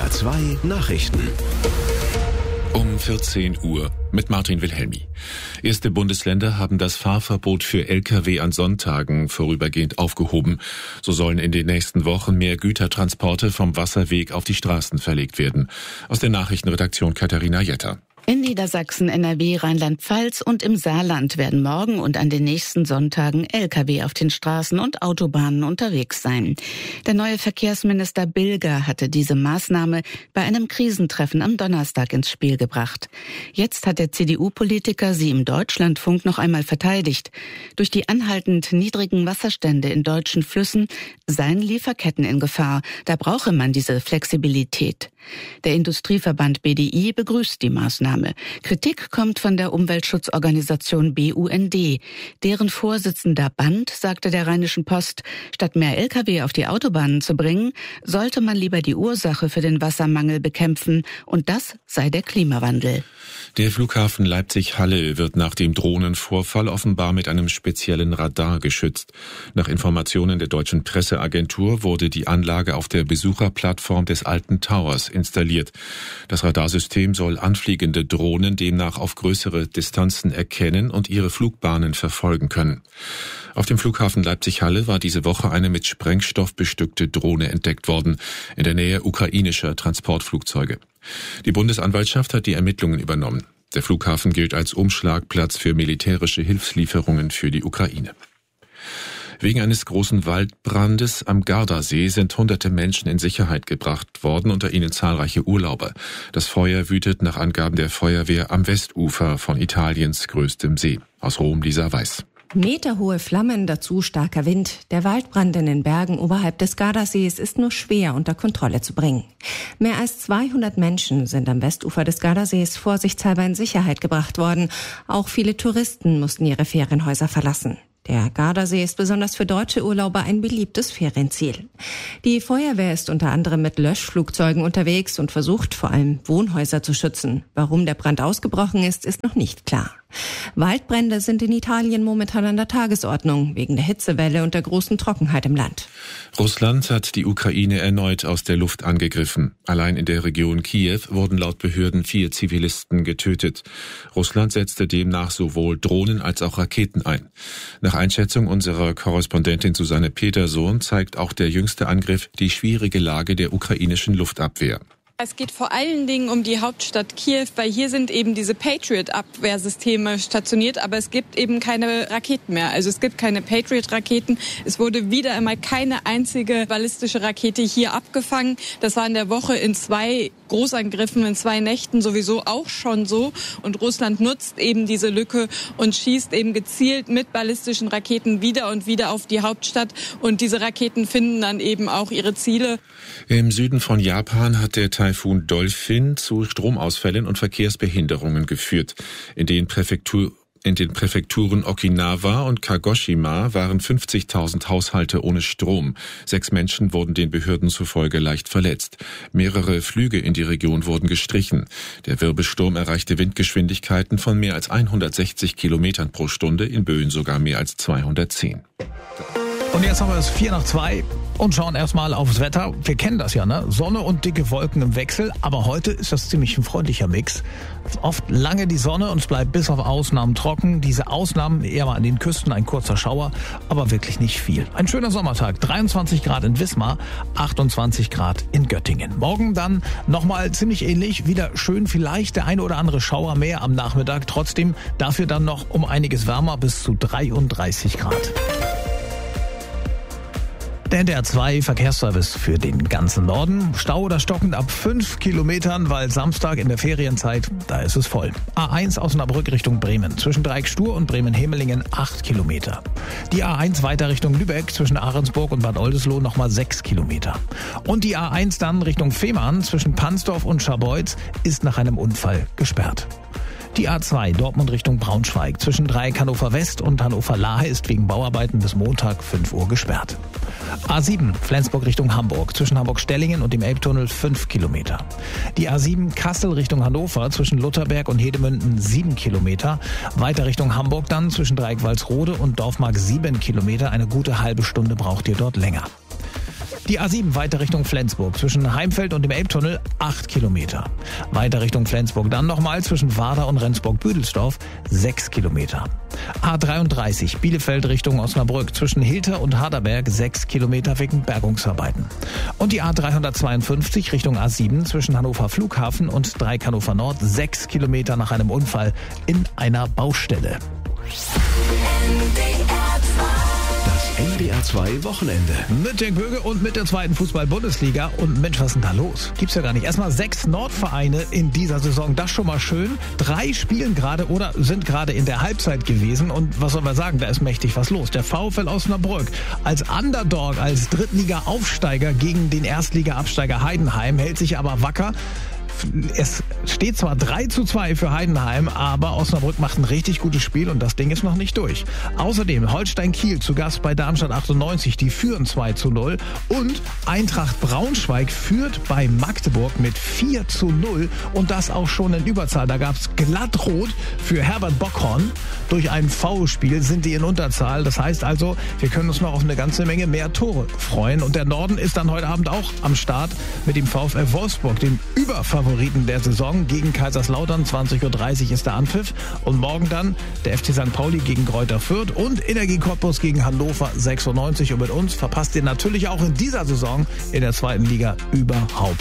NDR 2 Nachrichten. Um 14 Uhr mit Martin Wilhelmi. Erste Bundesländer haben das Fahrverbot für Lkw an Sonntagen vorübergehend aufgehoben. So sollen in den nächsten Wochen mehr Gütertransporte vom Wasserweg auf die Straßen verlegt werden. Aus der Nachrichtenredaktion Katharina Jetter. In Niedersachsen, NRW, Rheinland-Pfalz und im Saarland werden morgen und an den nächsten Sonntagen Lkw auf den Straßen und Autobahnen unterwegs sein. Der neue Verkehrsminister Bilger hatte diese Maßnahme bei einem Krisentreffen am Donnerstag ins Spiel gebracht. Jetzt hat der CDU-Politiker sie im Deutschlandfunk noch einmal verteidigt. Durch die anhaltend niedrigen Wasserstände in deutschen Flüssen seien Lieferketten in Gefahr. Da brauche man diese Flexibilität. Der Industrieverband BDI begrüßt die Maßnahme. Kritik kommt von der Umweltschutzorganisation BUND. Deren Vorsitzender Band sagte der Rheinischen Post, statt mehr Lkw auf die Autobahnen zu bringen, sollte man lieber die Ursache für den Wassermangel bekämpfen. Und das sei der Klimawandel. Der Flughafen Leipzig-Halle wird nach dem Drohnenvorfall offenbar mit einem speziellen Radar geschützt. Nach Informationen der deutschen Presseagentur wurde die Anlage auf der Besucherplattform des Alten Towers installiert. Das Radarsystem soll anfliegende Drohnen demnach auf größere Distanzen erkennen und ihre Flugbahnen verfolgen können. Auf dem Flughafen Leipzig-Halle war diese Woche eine mit Sprengstoff bestückte Drohne entdeckt worden, in der Nähe ukrainischer Transportflugzeuge. Die Bundesanwaltschaft hat die Ermittlungen übernommen. Der Flughafen gilt als Umschlagplatz für militärische Hilfslieferungen für die Ukraine. Wegen eines großen Waldbrandes am Gardasee sind hunderte Menschen in Sicherheit gebracht worden, unter ihnen zahlreiche Urlauber. Das Feuer wütet nach Angaben der Feuerwehr am Westufer von Italiens größtem See. Aus Rom Lisa Weiß. Meterhohe Flammen, dazu starker Wind. Der Waldbrand in den Bergen oberhalb des Gardasees ist nur schwer unter Kontrolle zu bringen. Mehr als 200 Menschen sind am Westufer des Gardasees vorsichtshalber in Sicherheit gebracht worden. Auch viele Touristen mussten ihre Ferienhäuser verlassen. Der Gardasee ist besonders für deutsche Urlauber ein beliebtes Ferienziel. Die Feuerwehr ist unter anderem mit Löschflugzeugen unterwegs und versucht vor allem Wohnhäuser zu schützen. Warum der Brand ausgebrochen ist, ist noch nicht klar. Waldbrände sind in Italien momentan an der Tagesordnung, wegen der Hitzewelle und der großen Trockenheit im Land. Russland hat die Ukraine erneut aus der Luft angegriffen. Allein in der Region Kiew wurden laut Behörden 4 Zivilisten getötet. Russland setzte demnach sowohl Drohnen als auch Raketen ein. Nach Einschätzung unserer Korrespondentin Susanne Petersohn zeigt auch der jüngste Angriff die schwierige Lage der ukrainischen Luftabwehr. Es geht vor allen Dingen um die Hauptstadt Kiew, weil hier sind eben diese Patriot-Abwehrsysteme stationiert, aber es gibt eben keine Raketen mehr. Also es gibt keine Patriot-Raketen. Es wurde wieder einmal keine einzige ballistische Rakete hier abgefangen. Das war in der Woche in 2 Großangriffen, in 2 Nächten sowieso auch schon so. Und Russland nutzt eben diese Lücke und schießt eben gezielt mit ballistischen Raketen wieder und wieder auf die Hauptstadt. Und diese Raketen finden dann eben auch ihre Ziele. Im Süden von Japan hat der Taifun Dolphin zu Stromausfällen und Verkehrsbehinderungen geführt. In den Präfekturen Okinawa und Kagoshima waren 50.000 Haushalte ohne Strom. 6 Menschen wurden den Behörden zufolge leicht verletzt. Mehrere Flüge in die Region wurden gestrichen. Der Wirbelsturm erreichte Windgeschwindigkeiten von mehr als 160 Kilometern pro Stunde, in Böen sogar mehr als 210. Und jetzt haben wir es 1:04 und schauen erstmal aufs Wetter. Wir kennen das ja, ne? Sonne und dicke Wolken im Wechsel. Aber heute ist das ziemlich ein freundlicher Mix. Oft lange die Sonne und es bleibt bis auf Ausnahmen trocken. Diese Ausnahmen eher mal an den Küsten, ein kurzer Schauer, aber wirklich nicht viel. Ein schöner Sommertag. 23 Grad in Wismar, 28 Grad in Göttingen. Morgen dann nochmal ziemlich ähnlich. Wieder schön vielleicht der eine oder andere Schauer mehr am Nachmittag. Trotzdem dafür dann noch um einiges wärmer bis zu 33 Grad. Der NDR 2 Verkehrsservice für den ganzen Norden. Stau oder stockend ab 5 Kilometern, weil Samstag in der Ferienzeit, da ist es voll. A1 Osnabrück Richtung Bremen. Zwischen Dreieckstur und Bremen-Hemelingen 8 Kilometer. Die A1 weiter Richtung Lübeck zwischen Ahrensburg und Bad Oldesloe nochmal 6 Kilometer. Und die A1 dann Richtung Fehmarn zwischen Pansdorf und Scharbeutz ist nach einem Unfall gesperrt. Die A2 Dortmund Richtung Braunschweig zwischen Dreieck Hannover West und Hannover Lahe ist wegen Bauarbeiten bis Montag 5 Uhr gesperrt. A7 Flensburg Richtung Hamburg zwischen Hamburg-Stellingen und dem Elbtunnel 5 Kilometer. Die A7 Kassel Richtung Hannover zwischen Lutherberg und Hedemünden 7 Kilometer. Weiter Richtung Hamburg dann zwischen Dreieck Walsrode und Dorfmark 7 Kilometer. Eine gute halbe Stunde braucht ihr dort länger. Die A7 weiter Richtung Flensburg, zwischen Heimfeld und dem Elbtunnel 8 Kilometer. Weiter Richtung Flensburg, dann nochmal zwischen Warder und Rendsburg-Büdelsdorf 6 Kilometer. A33 Bielefeld Richtung Osnabrück, zwischen Hilter und Harderberg 6 Kilometer wegen Bergungsarbeiten. Und die A352 Richtung A7 zwischen Hannover Flughafen und Dreieck Hannover Nord 6 Kilometer nach einem Unfall in einer Baustelle. NDR 2 Wochenende. Mit Dirk Böge und mit der zweiten Fußball-Bundesliga. Und Mensch, was ist denn da los? Gibt's ja gar nicht. Erstmal 6 Nordvereine in dieser Saison. Das schon mal schön. 3 spielen gerade oder sind gerade in der Halbzeit gewesen. Und was soll man sagen? Da ist mächtig was los. Der VfL Osnabrück als Underdog, als Drittliga-Aufsteiger gegen den Erstliga-Absteiger Heidenheim, hält sich aber wacker. Es steht zwar 3:2 für Heidenheim, aber Osnabrück macht ein richtig gutes Spiel und das Ding ist noch nicht durch. Außerdem Holstein Kiel zu Gast bei Darmstadt 98, die führen 2:0 und Eintracht Braunschweig führt bei Magdeburg mit 4:0 und das auch schon in Überzahl. Da gab's glattrot für Herbert Bockhorn. Durch ein Foulspiel sind die in Unterzahl. Das heißt also, wir können uns noch auf eine ganze Menge mehr Tore freuen. Und der Norden ist dann heute Abend auch am Start mit dem VfL Wolfsburg, dem Überfavoriten der Saison. Gegen Kaiserslautern 20:30 Uhr ist der Anpfiff. Und morgen dann der FC St. Pauli gegen Greuther Fürth und Energie Cottbus gegen Hannover 96. Und mit uns verpasst ihr natürlich auch in dieser Saison in der zweiten Liga überhaupt